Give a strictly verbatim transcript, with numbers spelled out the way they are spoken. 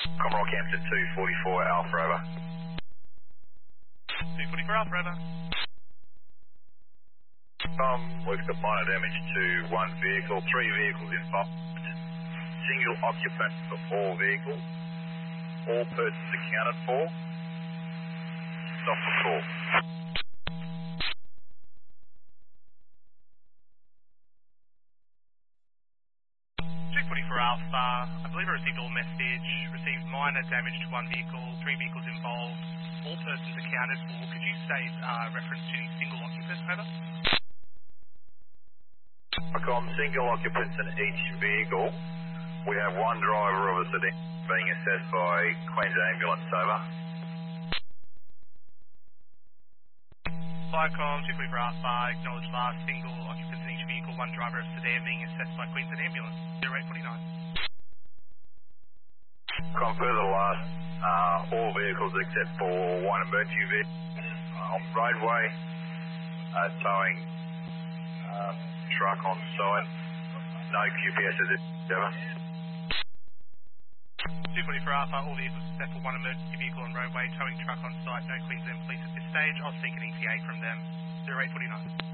Commodore Campton two forty-four Alpha over. two forty-four Alpha over. Um, we've got minor damage to one vehicle, three vehicles involved. Single occupant for all vehicles. All persons accounted for. Stop the call. two forty-four Alpha, I believe I received all message, received minor damage to one vehicle, three vehicles involved, all persons accounted for. Could you state uh, reference to single occupant, over? On single occupants in each vehicle, we have one driver of a sedan being assessed by Queensland Ambulance, over. Viacom, two forty-four Alpha, acknowledge last single occupants in each vehicle, one driver of sedan being assessed by Queensland Ambulance, zero eight forty-nine. Come further last, uh, all vehicles except for one emergency vehicle on roadway, uh, towing uh, truck on site, no Q P S as ever. two forty-four Alpha, all vehicles except for one emergency vehicle on roadway, towing truck on site, no Queensland police at this stage. I'll seek an E T A from them, zero eight forty-nine.